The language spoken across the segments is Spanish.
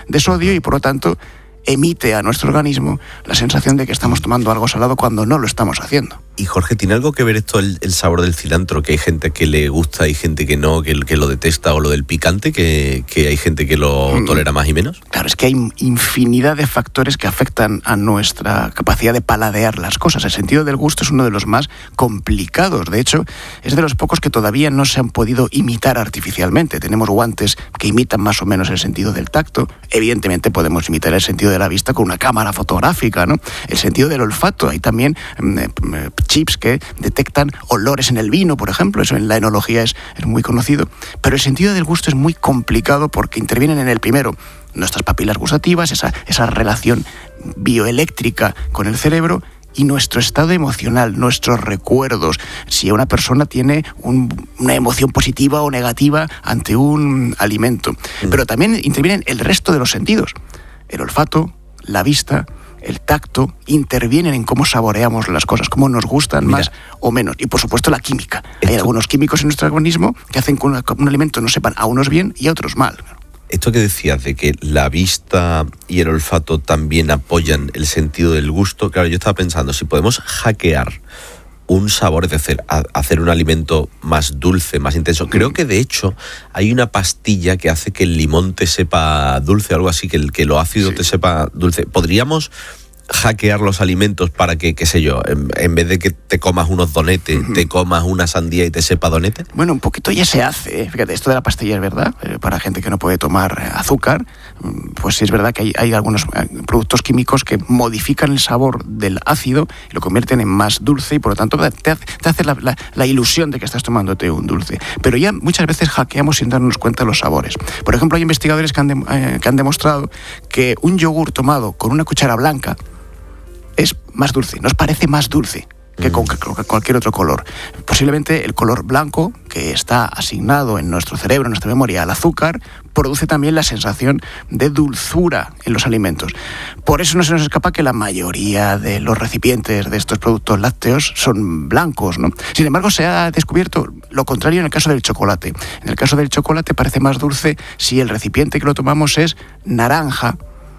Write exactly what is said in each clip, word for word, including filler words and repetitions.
de sodio y por lo tanto emite a nuestro organismo la sensación de que estamos tomando algo salado cuando no lo estamos haciendo. Y Jorge, ¿tiene algo que ver esto el, el sabor del cilantro? Que hay gente que le gusta y gente que no, que, que lo detesta, o lo del picante, que, que hay gente que lo mm. tolera más y menos. Claro, es que hay infinidad de factores que afectan a nuestra capacidad de paladear las cosas. El sentido del gusto es uno de los más complicados. De hecho, es de los pocos que todavía no se han podido imitar artificialmente. Tenemos guantes que imitan más o menos el sentido del tacto. Evidentemente podemos imitar el sentido de la vista con una cámara fotográfica, ¿no? El sentido del olfato. Hay también eh, chips que detectan olores en el vino, por ejemplo. Eso en la enología es, es muy conocido. Pero el sentido del gusto es muy complicado porque intervienen en el primero nuestras papilas gustativas, esa, esa relación bioeléctrica con el cerebro, y nuestro estado emocional, nuestros recuerdos. Si una persona tiene un, una emoción positiva o negativa ante un alimento. Mm. Pero también intervienen el resto de los sentidos. El olfato, la vista, el tacto, intervienen en cómo saboreamos las cosas, cómo nos gustan Mira, más o menos. Y por supuesto la química. Esto, Hay algunos químicos en nuestro organismo que hacen que un, un alimento nos sepan a unos bien y a otros mal. Esto que decías de que la vista y el olfato también apoyan el sentido del gusto, claro, yo estaba pensando, si podemos hackear un sabor, es decir, hacer un alimento más dulce, más intenso. Creo que de hecho hay una pastilla que hace que el limón te sepa dulce, algo así, que, el, que lo ácido sí. te sepa dulce. ¿Podríamos hackear los alimentos para que, qué sé yo, en, en vez de que te comas unos donetes, uh-huh. te comas una sandía y te sepa donete? Bueno, un poquito ya se hace, ¿eh? Fíjate, esto de la pastilla es verdad, eh, para gente que no puede tomar azúcar, pues sí es verdad que hay, hay algunos productos químicos que modifican el sabor del ácido y lo convierten en más dulce y por lo tanto te, te hace la, la, la ilusión de que estás tomándote un dulce. Pero ya muchas veces hackeamos sin darnos cuenta de los sabores. Por ejemplo, hay investigadores que han, de, eh, que han demostrado que un yogur tomado con una cuchara blanca es más dulce, nos parece más dulce que con cualquier otro color. Posiblemente el color blanco, que está asignado en nuestro cerebro, en nuestra memoria, al azúcar, produce también la sensación de dulzura en los alimentos. Por eso no se nos escapa que la mayoría de los recipientes de estos productos lácteos son blancos, ¿no? Sin embargo, se ha descubierto lo contrario en el caso del chocolate. En el caso del chocolate parece más dulce si el recipiente que lo tomamos es naranja,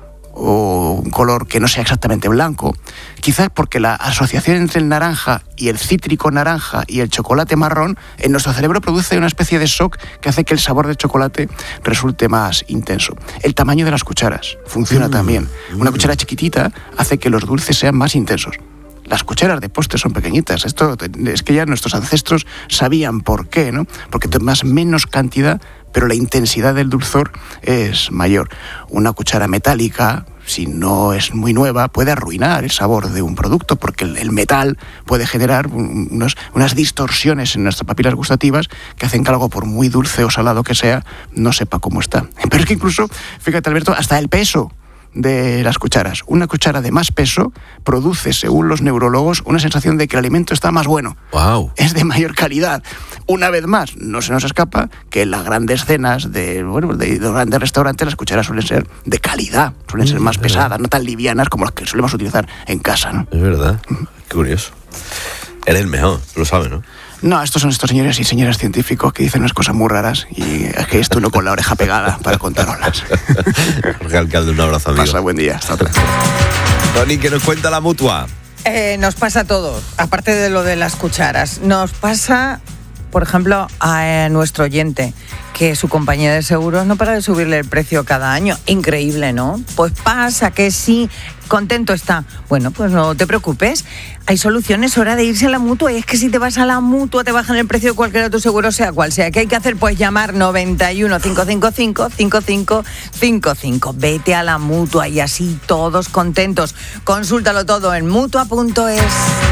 o un color que no sea exactamente blanco, quizás porque la asociación entre el naranja y el cítrico naranja y el chocolate marrón en nuestro cerebro produce una especie de shock que hace que el sabor del chocolate resulte más intenso. El tamaño de las cucharas funciona mm, también. Mm. Una cuchara chiquitita hace que los dulces sean más intensos. Las cucharas de postre son pequeñitas. Esto es que ya nuestros ancestros sabían por qué, ¿no? Porque tomas menos cantidad, pero la intensidad del dulzor es mayor. Una cuchara metálica, si no es muy nueva, puede arruinar el sabor de un producto, porque el, el metal puede generar unos, unas distorsiones en nuestras papilas gustativas que hacen que algo, por muy dulce o salado que sea, no sepa cómo está. Pero es que incluso, fíjate, Alberto, hasta el peso de las cucharas. Una cuchara de más peso produce, según los neurólogos, una sensación de que el alimento está más bueno. Wow. Es de mayor calidad. Una vez más, no se nos escapa que en las grandes cenas de, bueno, de, de los grandes restaurantes las cucharas suelen ser de calidad, suelen ser más pesadas, no tan livianas como las que solemos utilizar en casa, ¿no? Es verdad. Qué curioso. Eres el mejor, lo sabes, ¿no? No, estos son estos señores y señoras científicos que dicen unas cosas muy raras y es que estoy uno con la oreja pegada para contaroslas. Jorge Alcalde, un abrazo, amigo. Pasa buen día, hasta otra. Tony, ¿qué nos cuenta la Mutua? Eh, nos pasa todo, aparte de lo de las cucharas. Nos pasa, por ejemplo, a nuestro oyente, que su compañía de seguros no para de subirle el precio cada año. Increíble, ¿no? Pues pasa que sí, contento está. Bueno, pues no te preocupes. Hay soluciones, hora de irse a la Mutua. Y es que si te vas a la Mutua te bajan el precio de cualquier otro seguro, sea cual sea. ¿Qué hay que hacer? Pues llamar noventa y uno, cinco cinco cinco, cinco cinco cinco cinco. Vete a la Mutua y así todos contentos. Consúltalo todo en mutua punto es.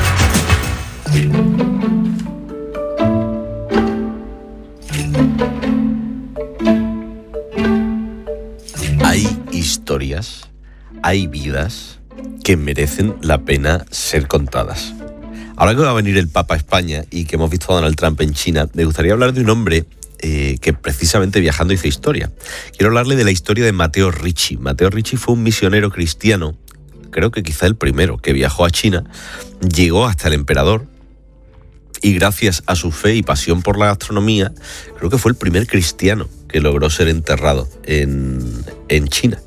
Hay historias, hay vidas que merecen la pena ser contadas. Ahora que va a venir el Papa a España y que hemos visto a Donald Trump en China, me gustaría hablar de un hombre eh, que precisamente viajando hizo historia. Quiero hablarle de la historia de Matteo Ricci. Matteo Ricci fue un misionero cristiano, creo que quizá el primero, que viajó a China, llegó hasta el emperador y gracias a su fe y pasión por la gastronomía, creo que fue el primer cristiano que logró ser enterrado en, en China.